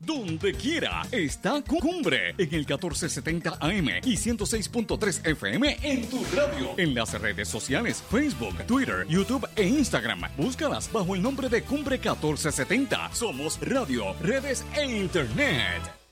Donde quiera está Cumbre en el 1470 AM y 106.3 FM en tu radio. En las redes sociales, Facebook, Twitter, YouTube e Instagram. Búscalas bajo el nombre de Cumbre 1470. Somos radio, redes e internet.